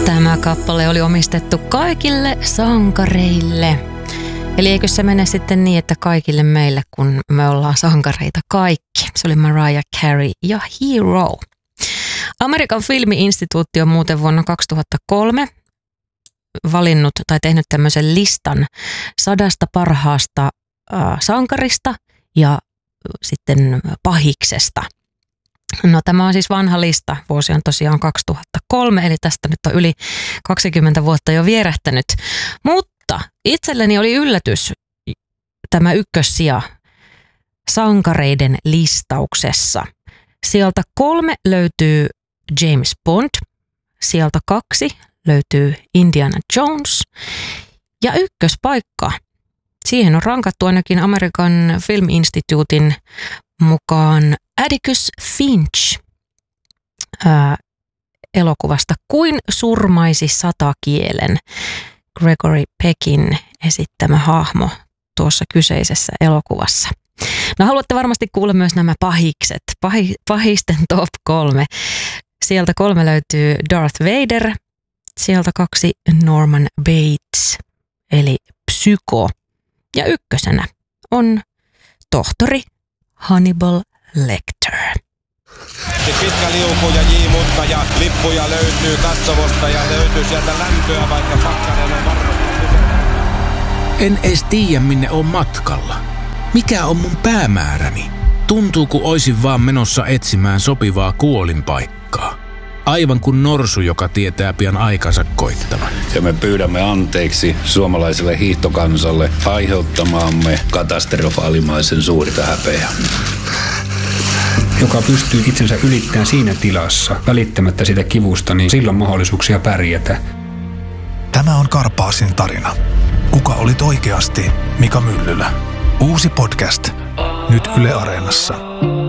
Tämä kappale oli omistettu kaikille sankareille. Eli eikö se mene sitten niin, että kaikille meille, kun me ollaan sankareita kaikki. Se oli Mariah Carey ja Hero. Amerikan filmi-instituutti on muuten vuonna 2003 valinnut tai tehnyt tämmöisen listan 100 parhaasta sankarista ja sitten pahiksesta. No tämä on siis vanha lista, vuosi on tosiaan 2003, eli tästä nyt on yli 20 vuotta jo vierähtänyt. Mutta itselleni oli yllätys tämä ykkössija sankareiden listauksessa. Sieltä 3 löytyy James Bond, sieltä 2 löytyy Indiana Jones ja ykköspaikka. Siihen on rankattu ainakin Amerikan Film Instituutin mukaan Atticus Finch elokuvasta Kuin surmaisi 100 kielen. Gregory Peckin esittämä hahmo tuossa kyseisessä elokuvassa. No haluatte varmasti kuulla myös nämä pahikset, pahisten top 3. Sieltä 3 löytyy Darth Vader, sieltä 2 Norman Bates, eli Psyko. Ja ykkösenä on tohtori Hannibal Lecter. Pitkä liuku ja J-mutka ja lippuja löytyy katsomosta ja löytyy sieltä lämpöä, vaikka pakkanen on varmasti. En edes tiedä, minne on matkalla. Mikä on mun päämääräni? Tuntuu, kun oisin vaan menossa etsimään sopivaa kuolinpaikkaa. Aivan kuin norsu, joka tietää pian aikansa koittavan. Ja me pyydämme anteeksi suomalaiselle hiihtokansalle aiheuttamaamme katastrofaalimaisen suurta häpeää. Joka pystyy itsensä ylittämään siinä tilassa, välittämättä sitä kivusta, niin silloin mahdollisuuksia pärjätä. Tämä on Karpaasin tarina. Kuka olit oikeasti Mika Myllylä? Uusi podcast. Nyt Yle Areenassa.